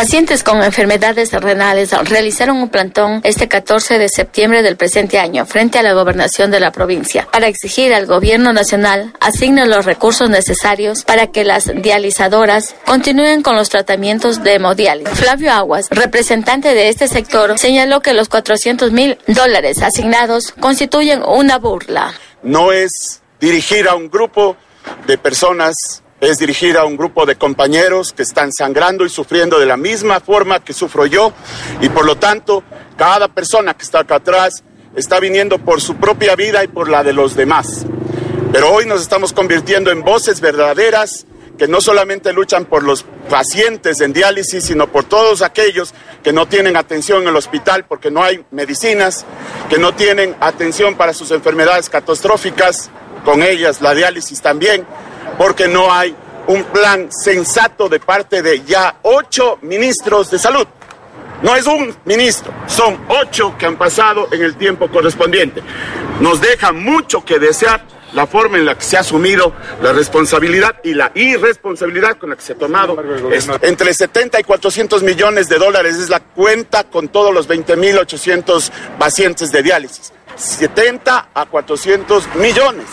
Pacientes con enfermedades renales realizaron un plantón este 14 de septiembre del presente año frente a la gobernación de la provincia para exigir al gobierno nacional asigne los recursos necesarios para que las dializadoras continúen con los tratamientos de hemodiálisis. Flavio Aguas, representante de este sector, señaló que los $400,000 asignados constituyen una burla. No es dirigir a un grupo de personas, es dirigir a un grupo de compañeros que están sangrando y sufriendo de la misma forma que sufro yo, y por lo tanto, cada persona que está acá atrás está viniendo por su propia vida y por la de los demás. Pero hoy nos estamos convirtiendo en voces verdaderas que no solamente luchan por los pacientes en diálisis, sino por todos aquellos que no tienen atención en el hospital porque no hay medicinas, que no tienen atención para sus enfermedades catastróficas, con ellas la diálisis también, porque no hay un plan sensato de parte de ya 8 ministros de salud. No es un ministro, son 8 que han pasado en el tiempo correspondiente. Nos deja mucho que desear la forma en la que se ha asumido la responsabilidad y la irresponsabilidad con la que se ha tomado esto. Entre 70 y 400 millones de dólares es la cuenta con todos los 20.800 pacientes de diálisis. 70 a 400 millones.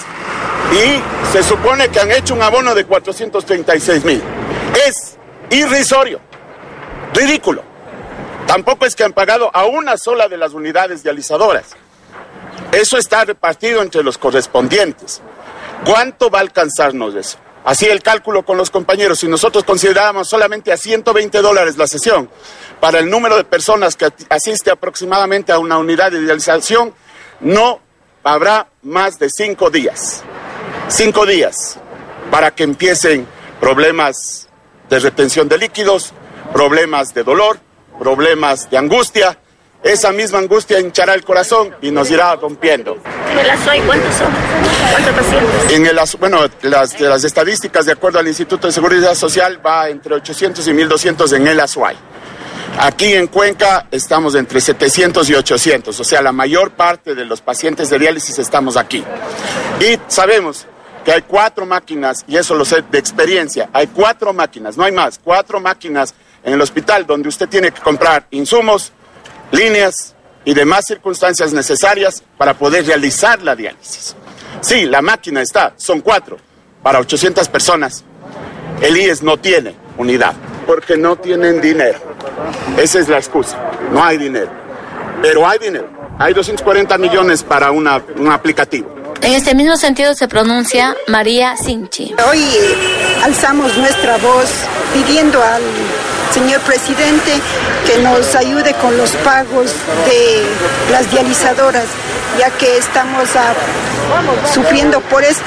Y se supone que han hecho un abono de 436,000. Es irrisorio, ridículo. Tampoco es que han pagado a una sola de las unidades dializadoras. Eso está repartido entre los correspondientes. ¿Cuánto va a alcanzarnos eso? Así el cálculo con los compañeros. Si nosotros considerábamos solamente a $120 la sesión, para el número de personas que asiste aproximadamente a una unidad de dialización, no habrá más de 5 días. 5 días para que empiecen problemas de retención de líquidos, problemas de dolor, problemas de angustia. Esa misma angustia hinchará el corazón y nos irá rompiendo. ¿En el ASUAI cuántos son? ¿Cuántos pacientes? En el las estadísticas, de acuerdo al Instituto de Seguridad Social, va entre 800 y 1.200 en el ASUAI. Aquí en Cuenca estamos entre 700 y 800, o sea, la mayor parte de los pacientes de diálisis estamos aquí. Y sabemos que hay 4 máquinas, y eso lo sé de experiencia, hay 4 máquinas, no hay más, 4 máquinas en el hospital donde usted tiene que comprar insumos, líneas y demás circunstancias necesarias para poder realizar la diálisis. Sí, la máquina está, son 4 para 800 personas. El IES no tiene unidad porque no tienen dinero. Esa es la excusa, no hay dinero. Pero hay dinero, hay 240 millones para un aplicativo. En este mismo sentido se pronuncia María Sinchi. Hoy alzamos nuestra voz pidiendo al señor presidente que nos ayude con los pagos de las dializadoras, ya que estamos sufriendo por este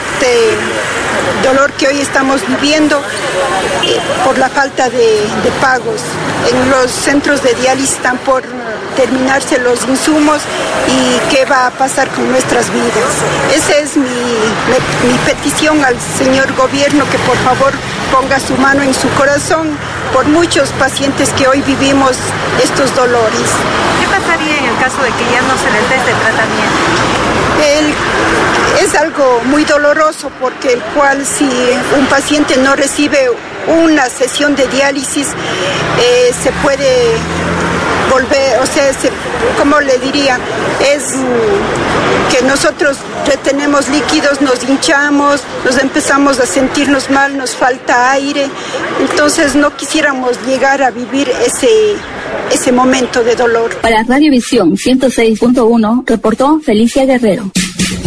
dolor que hoy estamos viviendo por la falta de pagos. En los centros de diálisis están por terminarse los insumos y qué va a pasar con nuestras vidas. Esa es mi petición al señor gobierno, que por favor ponga su mano en su corazón por muchos pacientes que hoy vivimos estos dolores. ¿Qué pasaría en el caso de que ya no se les dé este tratamiento? Es algo muy doloroso, porque el cual si un paciente no recibe una sesión de diálisis, se puede volver, o sea, ¿cómo le diría? Es que nosotros retenemos líquidos, nos hinchamos, nos empezamos a sentirnos mal, nos falta aire. Entonces no quisiéramos llegar a vivir ese momento de dolor. Para Radiovisión 106.1 reportó Felicia Guerrero.